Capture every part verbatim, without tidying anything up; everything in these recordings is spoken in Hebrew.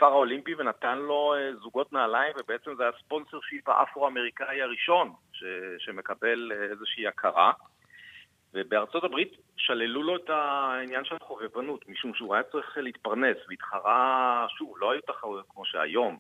הכפר האולימפי ונתן לו זוגות נעליים, ובעצם זה הספונסר שיפ האפרו-אמריקאי הראשון ש... שמקבל איזושהי הכרה. ובארצות הברית שללו לו את העניין של החובבנות, משום שהוא היה צריך להתפרנס, והתחרה, שוב, לא היו תחרויות כמו שהיום,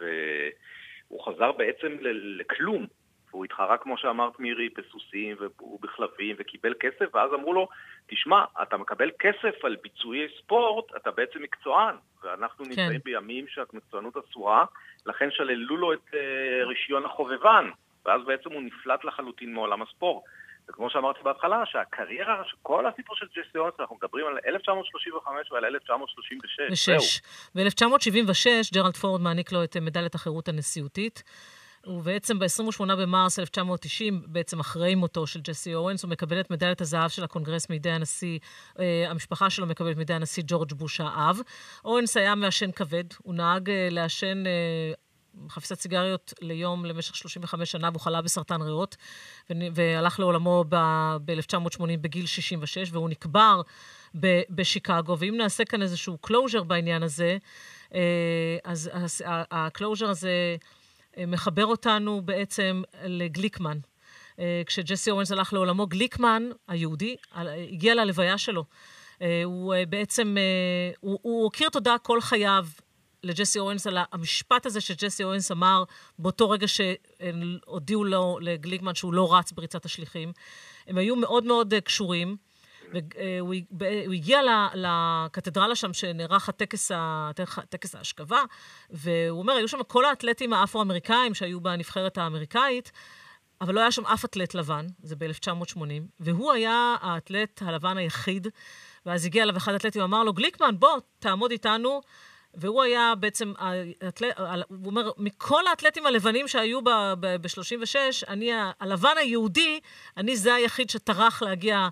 והוא חזר בעצם לכלום. הוא התחרה, כמו שאמרת מירי, בסוסים ובכלבים, וקיבל כסף, ואז אמרו לו, תשמע, אתה מקבל כסף על ביצועי ספורט, אתה בעצם מקצוען, ואנחנו כן. נמצאים בימים שהמקצוענות אסורה, לכן שללו לו את uh, רישיון החובבן, ואז בעצם הוא נפלט לחלוטין מעולם הספורט. וכמו שאמרתי בהתחלה, שהקריירה, כל הסיפור של ג'סי אוונס, אנחנו מדברים על אלף תשע מאות שלושים וחמש ועל אלף תשע מאות שלושים ושש. ב-אלף תשע מאות שבעים ושש, ג'רלד פורד מעניק לו את מדליית החירות הנשיאותית, ובעצם ב-עשרים ושמונה במרס אלף תשע מאות תשעים, בעצם אחרי מותו של ג'סי אוונס, הוא מקבל את מדליית הזהב של הקונגרס מידי הנשיא, אה, המשפחה שלו מקבלת מידי הנשיא ג'ורג' בוש האב. אוונס היה מעשן כבד, הוא נהג אה, לעשן אה, חפיסת סיגריות ליום למשך שלושים וחמש שנה, והוא חלה בסרטן ריאות, ו- והלך לעולמו ב-אלף תשע מאות שמונים בגיל שישים ושש, והוא נקבר ב- בשיקגו, ואם נעשה כאן איזשהו קלוז'ר בעניין הזה, אה, אז הקלוז'ר הזה מחבר אותנו בעצם לגליקמן. כשג'סי אוונס הלך לעולמו, גליקמן, היהודי, הגיע ללוויה שלו. הוא בעצם, הוא, הוא הכיר תודה כל חייו לג'סי אוונס על המשפט הזה שג'סי אוונס אמר באותו רגע שהודיעו לו לגליקמן שהוא לא רץ בריצת השליחים. הם היו מאוד מאוד קשורים, והוא הגיע לקתדרלה שם שנערך הטקס, הטקס ההשכבה, והוא אומר, היו שם כל האתלטים האפרו-אמריקאים שהיו בנבחרת האמריקאית, אבל לא היה שם אף אתלט לבן, זה ב-אלף תשע מאות שמונים, והוא היה האתלט הלבן היחיד, ואז הגיע אליו אחד האתלטים, אמר לו, גליקמן, בוא, תעמוד איתנו, והוא היה בעצם, האתלט, הוא אומר, מכל האתלטים הלבנים שהיו ב-שלושים ושש, אני, הלבן היהודי, אני זה היחיד שטרח להגיע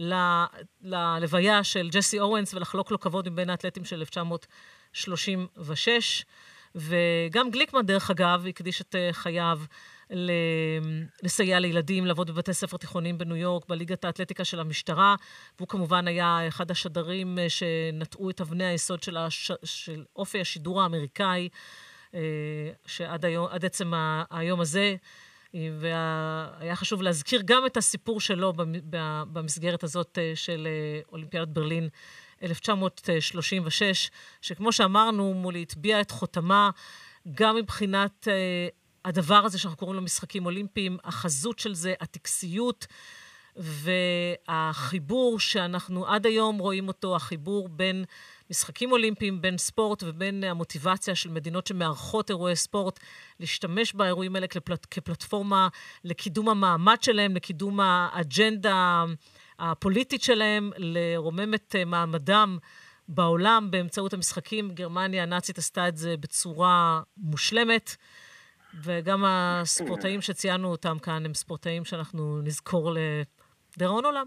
ללוויה של ג'סי אוונס ולחלוק לו כבוד מבין האתלטים של אלף תשע מאות שלושים ושש, וגם גליקמן דרך אגב הקדיש את חייו לסייע לילדים, לעבוד בבתי ספר תיכוניים בניו יורק, בליגת האתלטיקה של המשטרה, והוא כמובן היה אחד השדרים שנטעו את אבני היסוד של, הש... של אופי השידור האמריקאי, שעד היום, עד עצם היום הזה, והיה חשוב להזכיר גם את הסיפור שלו במסגרת הזאת של אולימפיאדת ברלין אלף תשע מאות שלושים ושש, שכמו שאמרנו, מולי התביע את חותמה, גם מבחינת הדבר הזה שאנחנו קוראים לו משחקים אולימפיים, החזות של זה, הטקסיות, והחיבור שאנחנו עד היום רואים אותו, החיבור בין משחקים אולימפיים, בין ספורט ובין המוטיבציה של מדינות שמארחות אירועי ספורט, להשתמש באירועים האלה כפלט, כפלטפורמה לקידום המעמד שלהם, לקידום האג'נדה הפוליטית שלהם, לרומם את מעמדם בעולם באמצעות המשחקים. גרמניה הנאצית עשתה את זה בצורה מושלמת, וגם הספורטאים שציינו אותם כאן הם ספורטאים שאנחנו נזכור לדיראון עולם.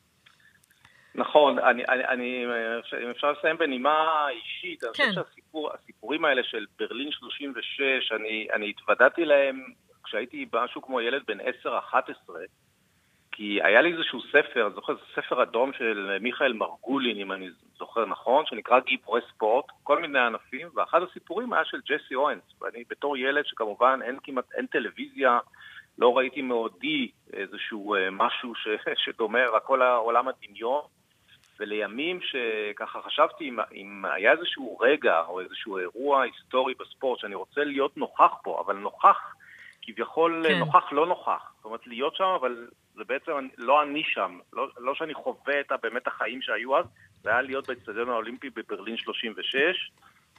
נכון, אני, אני, אני, אם אפשר לסיים בנימה אישית, אני כן. חושב שהסיפור, הסיפורים האלה של ברלין שלושים ושש, אני, אני התוודעתי להם כשהייתי משהו כמו ילד בן עשר אחת עשרה, כי היה לי איזשהו ספר, אני זוכר, זה ספר אדום של מיכאל מרגולין, אם אני זוכר נכון, שנקרא גיבורי ספורט, כל מיני ענפים, ואחד הסיפורים היה של ג'סי אוונס, ואני בתור ילד שכמובן אין כמעט, אין טלוויזיה, לא ראיתי מעודי איזשהו משהו ש, שדומה, כל העולם הדמיון, ולימים שככה חשבתי, אם, אם היה איזשהו רגע או איזשהו אירוע היסטורי בספורט, שאני רוצה להיות נוכח פה, אבל נוכח, כביכול כן. נוכח לא נוכח, זאת אומרת להיות שם, אבל זה בעצם לא אני שם, לא, לא שאני חווה את באמת החיים שהיו אז, זה היה להיות באצטדיון האולימפי בברלין שלושים ושש,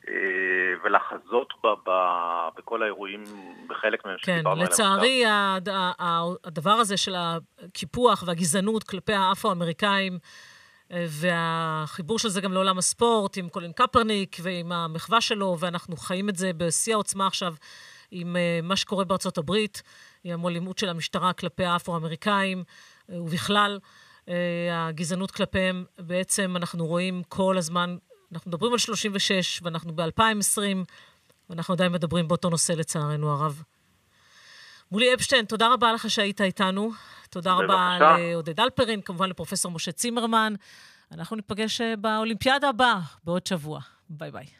ולחזות ב, ב, בכל האירועים, בחלק מהם כן, לצערי הד, הדבר הזה של הקיפוח והגזענות כלפי האפרו-אמריקאים, והחיבור של זה גם לעולם הספורט, עם קולין קפרניק ועם המחווה שלו, ואנחנו חיים את זה בשיא העוצמה עכשיו, עם מה שקורה בארצות הברית, עם הלימוד של המשטרה כלפי האפרו-אמריקאים, ובכלל הגזענות כלפיהם, בעצם אנחנו רואים כל הזמן, אנחנו מדברים על שלושים ושש, ואנחנו ב-אלפיים ועשרים, ואנחנו עדיין מדברים באותו נושא לצערנו הרב. מולי אפשטיין, תודה רבה לך שהיית איתנו, תודה רבה לעודד אלפרין, כמובן לפרופסור משה צימרמן, אנחנו ניפגש באולימפיאדה הבאה בעוד שבוע, ביי ביי.